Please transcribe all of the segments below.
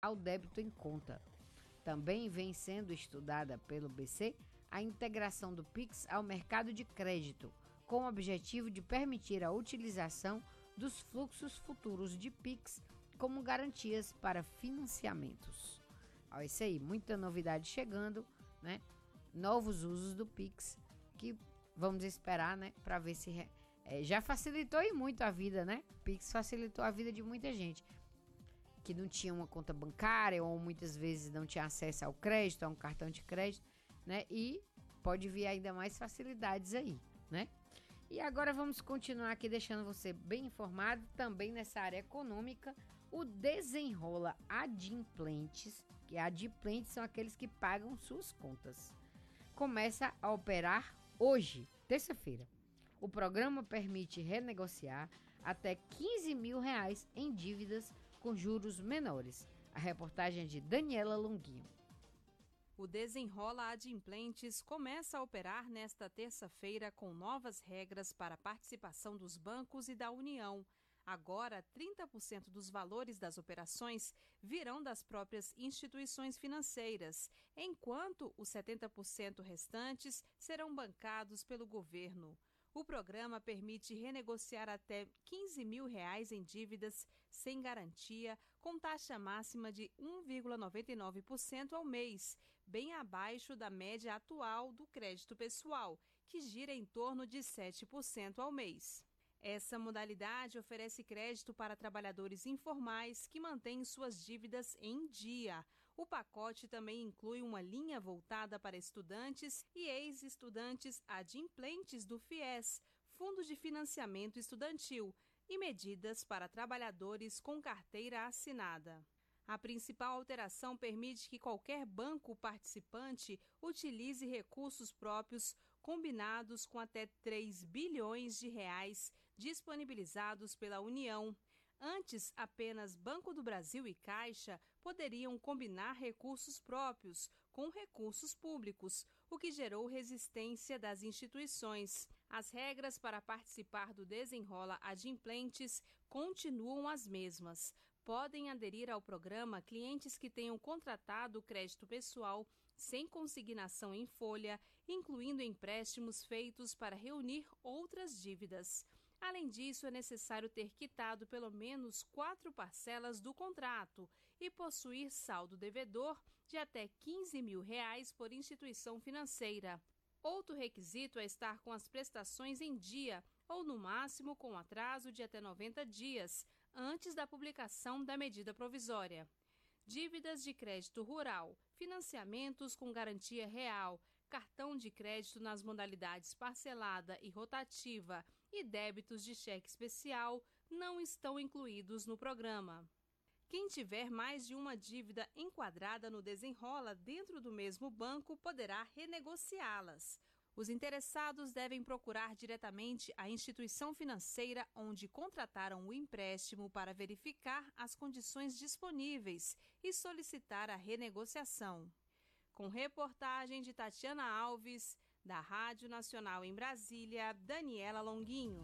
ao débito em conta. Também vem sendo estudada pelo BC a integração do Pix ao mercado de crédito, com o objetivo de permitir a utilização dos fluxos futuros de Pix como garantias para financiamentos. Olha isso aí, muita novidade chegando, né? Novos usos do Pix que vamos esperar, né? Para ver se já facilitou e muito a vida, né? Pix facilitou a vida de muita gente que não tinha uma conta bancária ou muitas vezes não tinha acesso ao crédito, a um cartão de crédito, né? E pode vir ainda mais facilidades aí, né? E agora vamos continuar aqui deixando você bem informado também nessa área econômica. O Desenrola Adimplentes, que adimplentes são aqueles que pagam suas contas, começa a operar hoje, terça-feira. O programa permite renegociar até R$15 mil em dívidas com juros menores. A reportagem é de Daniela Longuinho. O Desenrola Adimplentes começa a operar nesta terça-feira com novas regras para a participação dos bancos e da União. Agora, 30% dos valores das operações virão das próprias instituições financeiras, enquanto os 70% restantes serão bancados pelo governo. O programa permite renegociar até R$15 mil em dívidas sem garantia, com taxa máxima de 1,99% ao mês, bem abaixo da média atual do crédito pessoal, que gira em torno de 7% ao mês. Essa modalidade oferece crédito para trabalhadores informais que mantêm suas dívidas em dia. O pacote também inclui uma linha voltada para estudantes e ex-estudantes adimplentes do FIES, Fundo de Financiamento Estudantil, e medidas para trabalhadores com carteira assinada. A principal alteração permite que qualquer banco participante utilize recursos próprios combinados com até R$3 bilhões disponibilizados pela União. Antes, apenas Banco do Brasil e Caixa poderiam combinar recursos próprios com recursos públicos, o que gerou resistência das instituições. As regras para participar do Desenrola Adimplentes continuam as mesmas. Podem aderir ao programa clientes que tenham contratado o crédito pessoal sem consignação em folha, incluindo empréstimos feitos para reunir outras dívidas. Além disso, é necessário ter quitado pelo menos 4 parcelas do contrato e possuir saldo devedor de até R$15 mil por instituição financeira. Outro requisito é estar com as prestações em dia ou, no máximo, com atraso de até 90 dias, antes da publicação da medida provisória. Dívidas de crédito rural, financiamentos com garantia real, cartão de crédito nas modalidades parcelada e rotativa e débitos de cheque especial não estão incluídos no programa. Quem tiver mais de uma dívida enquadrada no Desenrola dentro do mesmo banco poderá renegociá-las. Os interessados devem procurar diretamente a instituição financeira onde contrataram o empréstimo para verificar as condições disponíveis e solicitar a renegociação. Com reportagem de Tatiana Alves, da Rádio Nacional em Brasília, Daniela Longuinho.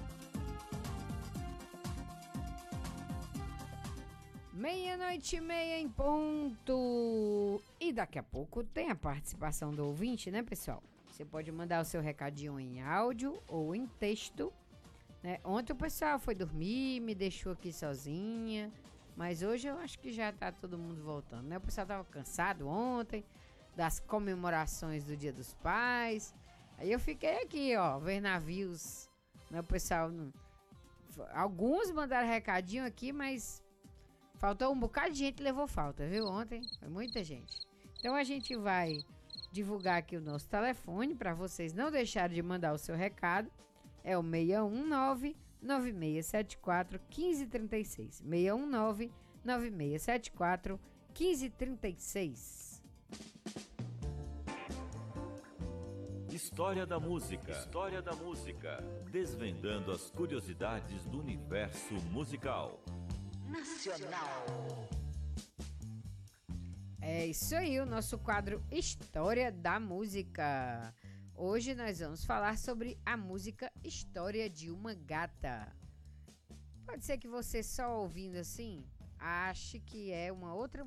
00:30 em ponto. E daqui a pouco tem a participação do ouvinte, né, pessoal? Você pode mandar o seu recadinho em áudio ou em texto, né? Ontem o pessoal foi dormir, me deixou aqui sozinha, mas hoje eu acho que já tá todo mundo voltando, né? O pessoal tava cansado ontem das comemorações do Dia dos Pais. Aí eu fiquei aqui, ó, ver navios, né? O pessoal alguns mandaram recadinho aqui, mas faltou um bocado de gente que levou falta, viu? Ontem foi muita gente. Então a gente vai divulgar aqui o nosso telefone para vocês não deixarem de mandar o seu recado. É o 619-9674-1536. 619-9674-1536. História da música. História da música. Desvendando as curiosidades do universo musical. Nacional. É isso aí, o nosso quadro História da Música. Hoje nós vamos falar sobre a música História de uma Gata. Pode ser que você só ouvindo assim ache que é uma outra